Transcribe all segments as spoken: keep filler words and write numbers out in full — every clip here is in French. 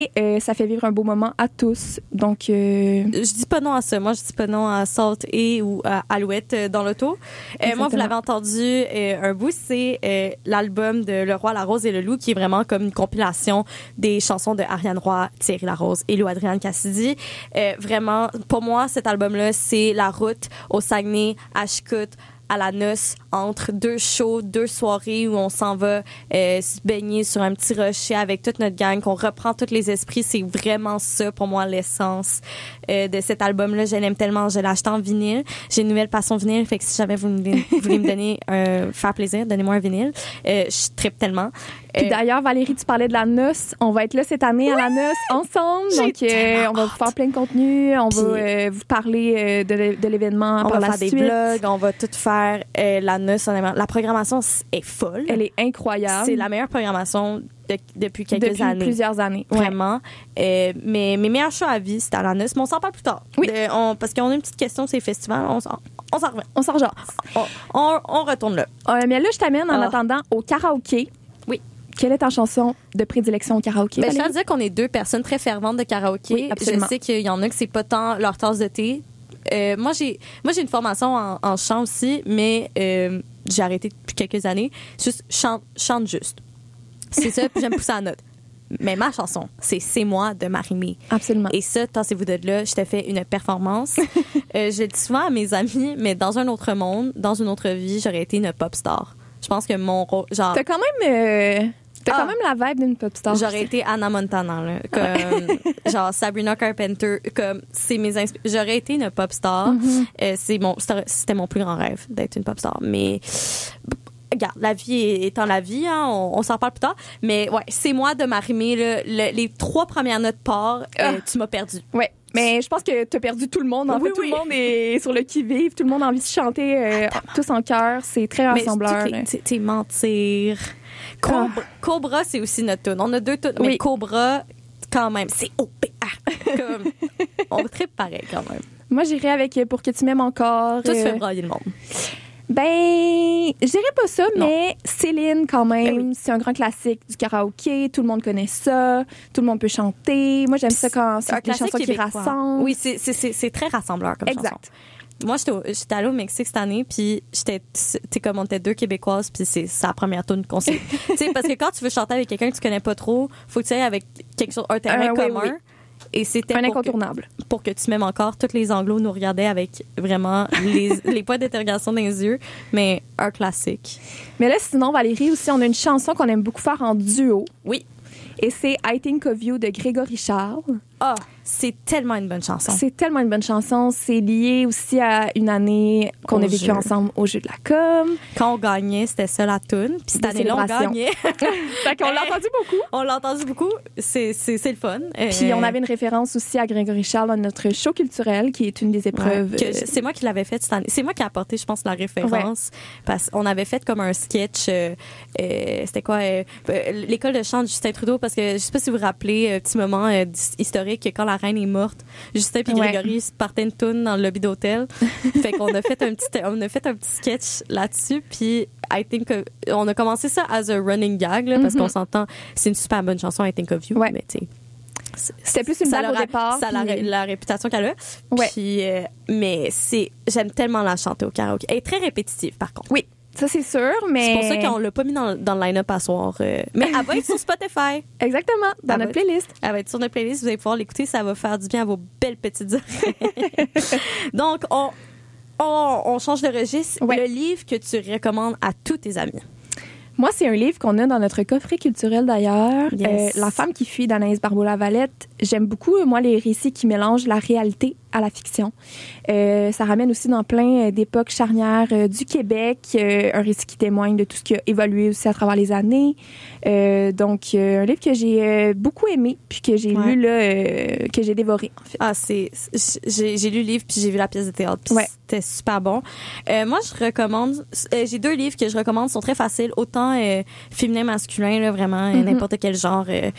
euh, ça fait vivre un beau moment à tous. Donc, euh... je dis pas non à ça. Moi, je dis pas non à Salt et ou à Alouette euh, dans l'auto. Euh, moi, vous l'avez entendu euh, un bout, c'est euh, l'album de Le Roi, la Rose et le Loup, qui est vraiment comme une compilation des chansons de Ariane Roy, Thierry Larose et Lou-Adrienne Cassidy. Euh, vraiment, pour moi, cet album-là, c'est la route au Saguenay, à Chicoute, à la noce, entre deux shows, deux soirées où on s'en va euh, se baigner sur un petit rocher avec toute notre gang, qu'on reprend tous les esprits. C'est vraiment ça, pour moi, l'essence euh, de cet album-là. Je l'aime tellement. Je l'ai acheté en vinyle. J'ai une nouvelle passion vinyle, fait que si jamais vous voulez, vous voulez me donner un, faire plaisir, donnez-moi un vinyle. Euh, je trippe tellement. Puis d'ailleurs, Valérie, tu parlais de la noce. On va être là cette année oui! à la noce ensemble. Donc, euh, on va vous faire plein de contenu. On Puis, va euh, vous parler euh, de, de l'événement on par va la faire suite. des vlogs. On va tout faire. Euh, la noce, honnêtement. La programmation est folle. Elle est incroyable. C'est la meilleure programmation de, depuis quelques depuis années. Depuis plusieurs années. Vraiment. Ouais. Euh, mais mes meilleurs shows à vie, c'était à la noce. Mais on s'en parle plus tard. Oui. De, on, parce qu'on a une petite question sur les festivals. On s'en on s'en revient. On s'en rejase. On, on, on retourne là. Euh, mais là, je t'amène en ah. attendant au karaoké. Oui. Quelle est ta chanson de prédilection au karaoké? Ben, je tiens à dire qu'on est deux personnes très ferventes de karaoké. Oui, absolument. Je sais qu'il y en a que c'est pas tant leur tasse de thé. Euh, moi, j'ai moi j'ai une formation en, en chant aussi, mais euh, j'ai arrêté depuis quelques années. Juste chante, chante juste. C'est ça, puis j'aime pousser la note. Mais ma chanson, c'est C'est moi de Marie-Mé. Absolument. Et ça, tassez-vous de là, je te fais une performance. euh, je le dis souvent à mes amis, mais dans un autre monde, dans une autre vie, j'aurais été une pop star. Je pense que mon rôle, genre. T'as quand même. Euh... T'as ah, quand même la vibe d'une pop star. J'aurais été Anna Montana, là, comme genre Sabrina Carpenter, comme c'est mes insp- j'aurais été une pop star. Mm-hmm. Euh, c'est mon c'était mon plus grand rêve d'être une pop star, mais regarde, la vie étant la vie, hein, on, on s'en parle plus tard. Mais ouais, c'est moi de Marie-Mé, là, le, les trois premières notes part, ah. euh, tu m'as perdu. Ouais. Mais je pense que tu as perdu tout le monde. En oui, fait, tout oui. le monde est sur le qui-vive. Tout le monde a envie de chanter euh, tous en chœur. C'est très rassembleur. Mais tu sais, mentir. Cobra, ah. Cobra, c'est aussi notre tune. On a deux tunes, oui. mais Cobra, quand même, c'est O P A. Comme, on tripe pareil, quand même. Moi, j'irais avec Pour que tu m'aimes encore. Toi, tu fais brailler le monde. Ben, je dirais pas ça, non. mais Céline, quand même, ben oui. c'est un grand classique du karaoké. Tout le monde connaît ça. Tout le monde peut chanter. Moi, j'aime ça quand c'est des chansons qui rassemblent. Oui, c'est, c'est, c'est, c'est très rassembleur comme exact. chanson. Moi, j'étais, au, j'étais allée au Mexique cette année, puis j'étais, tu comme on était deux Québécoises, puis c'est sa première tune qu'on sait. Tu sais, parce que quand tu veux chanter avec quelqu'un que tu connais pas trop, faut que tu ailles avec quelque chose, un terrain euh, commun. Oui, oui. Et c'était un pour incontournable. Que, pour que tu m'aimes encore. Tous les Anglos nous regardaient avec vraiment les, les points d'interrogation dans les yeux, mais un classique. Mais là, sinon, Valérie, aussi, on a une chanson qu'on aime beaucoup faire en duo. Oui. Et c'est I Think of You de Grégory Charles. Ah, c'est tellement une bonne chanson. C'est tellement une bonne chanson. C'est lié aussi à une année qu'on au a vécue jeu. ensemble au jeu de la com. Quand on gagnait, c'était ça la toune. Puis cette année-là, on gagnait. Fait qu'on l'a entendu beaucoup. On l'a entendu beaucoup. C'est, c'est, c'est le fun. Puis on avait une référence aussi à Grégory Charles dans notre show culturel, qui est une des épreuves. Ouais, que, c'est moi qui l'avais fait cette année. C'est moi qui ai apporté, je pense, la référence. Ouais. Parce qu'on avait fait comme un sketch. Euh, euh, c'était quoi? Euh, l'école de chant de Justin Trudeau. Parce que je sais pas si vous vous rappelez, un petit moment euh, historique, quand la reine est morte, Justin et Grégory ouais. partaient une toune dans le lobby d'hôtel. Fait qu'on a fait un petit, on a fait un petit sketch là-dessus. Puis I think que, on a commencé ça as a running gag, là, parce mm-hmm. qu'on s'entend, c'est une super bonne chanson, I Think of You. Ouais. Mais tu sais, c'était plus une blague au départ. Ça a la, la réputation qu'elle a. Ouais. Puis, euh, mais c'est, j'aime tellement la chanter au karaoké. Elle est très répétitive, par contre. Oui. Ça, c'est sûr, mais... C'est pour ça qu'on l'a pas mis dans, dans le line-up à soir. Euh... Mais elle va être sur Spotify. Exactement, dans elle notre va, playlist. Elle va être sur notre playlist. Vous allez pouvoir l'écouter. Ça va faire du bien à vos belles petites oreilles. Donc, on, on, on change de registre. Ouais. Le livre que tu recommandes à tous tes amis. Moi, c'est un livre qu'on a dans notre coffret culturel, d'ailleurs. Yes. Euh, La femme qui fuit d'Anaïs Barbeau-Lavalette. J'aime beaucoup, moi, les récits qui mélangent la réalité à la fiction. Euh, ça ramène aussi dans plein d'époques charnières euh, du Québec. Euh, un récit qui témoigne de tout ce qui a évolué aussi à travers les années. Euh, donc, euh, un livre que j'ai euh, beaucoup aimé, puis que j'ai ouais. lu, là, euh, que j'ai dévoré, en fait. Ah, c'est... J'ai, j'ai lu le livre, puis j'ai vu la pièce de théâtre, puis ouais. c'était super bon. Euh, moi, je recommande... Euh, j'ai deux livres que je recommande, ils sont très faciles. Autant euh, féminin, masculin, là, vraiment, mm-hmm. n'importe quel genre... Euh,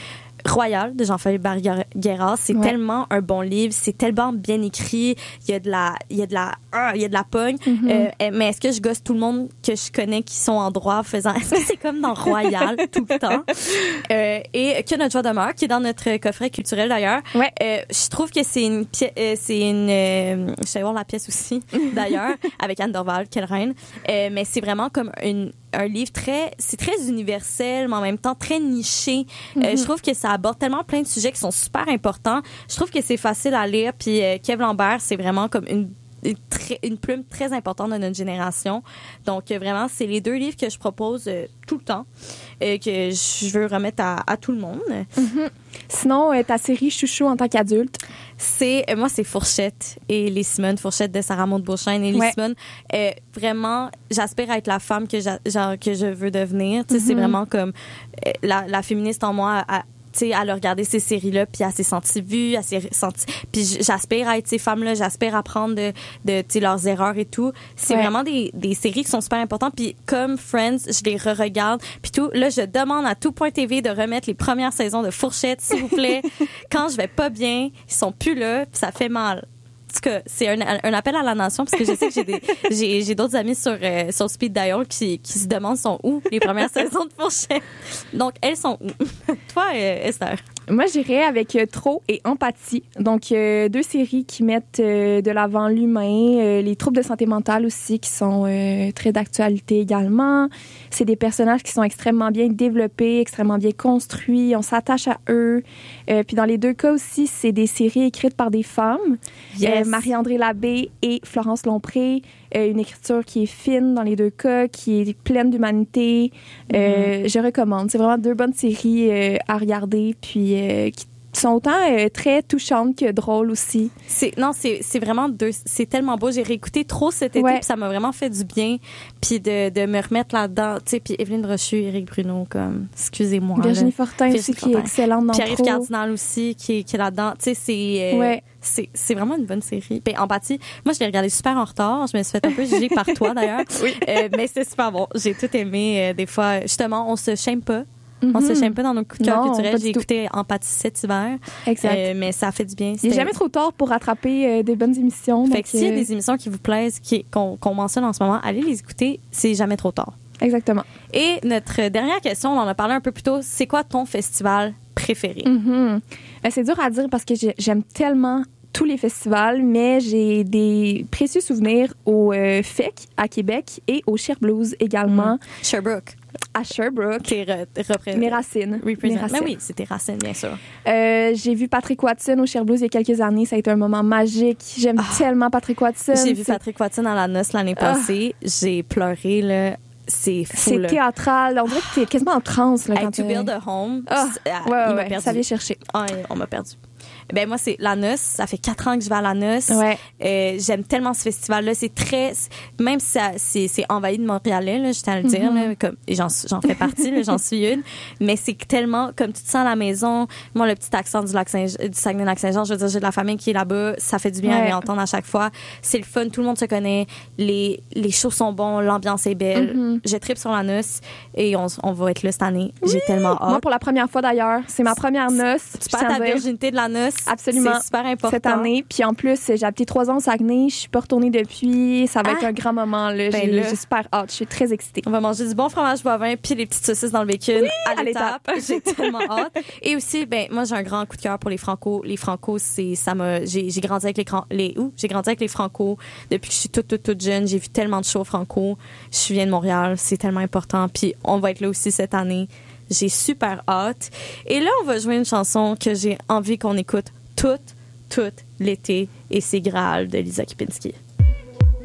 Royal de Jean-Philippe Barguera, c'est ouais. tellement un bon livre, c'est tellement bien écrit, il y a de la il y a de la il y a de la pogne, mm-hmm. euh, mais est-ce que je gosse tout le monde que je connais qui sont en droit faisant est-ce que c'est comme dans Royal tout le temps euh, et que notre joie demeure qui est dans notre coffret culturel d'ailleurs. Ouais. Euh, je trouve que c'est une pièce euh, c'est une euh, je vais voir la pièce aussi d'ailleurs avec Anne Dorval, quelle reine. Euh, mais c'est vraiment comme une un livre très c'est très universel mais en même temps très niché. Mm-hmm. Euh, je trouve que ça aborde tellement plein de sujets qui sont super importants. Je trouve que c'est facile à lire puis euh, Kev Lambert, c'est vraiment comme une une, très, une plume très importante de notre génération. Donc, euh, vraiment, c'est les deux livres que je propose euh, tout le temps, euh, que je veux remettre à, à tout le monde. Mm-hmm. Sinon, euh, ta série chouchou en tant qu'adulte? C'est, euh, moi, c'est Fourchette et les Simone. Fourchette de Sarah Maud Beauchesne et les ouais. Simone. Euh, vraiment, j'aspire à être la femme que, genre, que je veux devenir. Tu sais, mm-hmm. c'est vraiment comme euh, la, la féministe en moi à, tu sais, elle a regardé ces séries-là, puis elle s'est sentie vue, elle s'est sentie... Puis j'aspire à être ces femmes-là, j'aspire à apprendre de, de tu sais, leurs erreurs et tout. C'est ouais. vraiment des, des séries qui sont super importantes. Puis comme Friends, je les re-regarde. Puis tout, là, je demande à Tout Point T V de remettre les premières saisons de Fourchette, s'il vous plaît. Quand je vais pas bien, ils sont plus là, puis ça fait mal. En tout cas, c'est un, un appel à la nation parce que je sais que j'ai des j'ai, j'ai d'autres amis sur euh, sur Speed Dial qui qui se demandent sont où les premières saisons de Fourchette. Donc elles sont où? Toi, euh, Esther? Moi, j'irais avec euh, Trop et Empathie. Donc, euh, deux séries qui mettent euh, de l'avant l'humain, euh, les troubles de santé mentale aussi, qui sont euh, très d'actualité également. C'est des personnages qui sont extrêmement bien développés, extrêmement bien construits. On s'attache à eux. Euh, puis, dans les deux cas aussi, c'est des séries écrites par des femmes. Yes. Euh, Marie-André Labbé et Florence Lompré. Euh, une écriture qui est fine dans les deux cas, qui est pleine d'humanité. Euh, mm-hmm. Je recommande. C'est vraiment deux bonnes séries euh, à regarder, puis euh, qui sont autant euh, très touchantes que drôles aussi. C'est non, c'est c'est vraiment deux, c'est tellement beau. J'ai réécouté Trop cet été, ouais. puis ça m'a vraiment fait du bien, puis de de me remettre là-dedans. Tu sais, puis Évelyne Brochu, Éric Bruno, comme excusez-moi. Virginie là. Fortin Virginie aussi Fortin. Qui est excellente dans Pierre-Yves Trop. Cardinal aussi qui est qui est là-dedans. Tu sais, c'est euh, ouais. C'est, c'est vraiment une bonne série. Puis Empathie, moi, je l'ai regardée super en retard. Je me suis fait un peu juger par toi, d'ailleurs. Oui. Euh, mais c'est super bon. J'ai tout aimé. Euh, des fois, justement, on se shame pas. Mm-hmm. On se shame pas dans nos coups de cœur culturels. J'ai écouté Empathie cet hiver. Exact. Euh, mais ça a fait du bien. C'était... Il n'est jamais trop tard pour rattraper euh, des bonnes émissions. Fait donc, que s'il y a des émissions qui vous plaisent, qui, qu'on, qu'on mentionne en ce moment, allez les écouter. C'est jamais trop tard. Exactement. Et notre dernière question, on en a parlé un peu plus tôt. C'est quoi ton festival préféré? Mm-hmm. Ben, c'est dur à dire parce que j'aime tellement tous les festivals, mais j'ai des précieux souvenirs au euh, F E C à Québec et au Cher Blues également. Mmh. Sherbrooke. À Sherbrooke. Tes re- représent- Mes racines. Mes racines. Mais oui, c'est tes racines, bien sûr. Euh, j'ai vu Patrick Watson au Cher Blues il y a quelques années. Ça a été un moment magique. J'aime ah. tellement Patrick Watson. J'ai vu c'est... Patrick Watson à la noce l'année passée. Ah. J'ai pleuré, là. C'est fou, C'est là. théâtral. On dirait que t'es quasiment en transe. Là, hey, quand To Build a Home. Ah. Euh, ouais, il ouais, m'a perdu. Ça vient chercher. Ah, on m'a perdu. Ben moi c'est la noce, ça fait quatre ans que je vais à la noce. Ouais. Euh, j'aime tellement ce festival là, c'est très même si ça, c'est c'est envahi de Montréalais là, je tiens à le dire mm-hmm. là, comme et j'en j'en fais partie là, j'en suis une, mais c'est tellement comme tu te sens à la maison. Moi le petit accent du lac Saint du Saguenay-Lac-Saint-Jean, je veux dire j'ai de la famille qui est là-bas, ça fait du bien ouais. à réentendre à chaque fois. C'est le fun, tout le monde se connaît, les les shows sont bons, l'ambiance est belle. Mm-hmm. Je tripe sur la noce et on on va être là cette année. Oui. J'ai tellement hâte. Moi pour la première fois d'ailleurs, c'est ma première noce. Tu perds ta virginité de la noce. Absolument. C'est super important. Cette année. Puis en plus, j'ai habité trois ans au Saguenay. Je suis pas retournée depuis. Ça va ah. être un grand moment. Là. Ben j'ai, là. j'ai super hâte. Je suis très excitée. On va manger du bon fromage bovin puis les petites saucisses dans le bacon oui, à, à l'étape. l'étape. J'ai tellement hâte. Et aussi, ben moi j'ai un grand coup de cœur pour les Franco. Les Franco, c'est ça m'a. J'ai, j'ai grandi avec les les où j'ai grandi avec les Franco depuis que je suis toute toute toute jeune. J'ai vu tellement de shows Franco. Je viens de Montréal. C'est tellement important. Puis on va être là aussi cette année. J'ai super hâte. Et là, on va jouer une chanson que j'ai envie qu'on écoute toute, toute l'été. Et c'est Graal de Lisa Kipinski.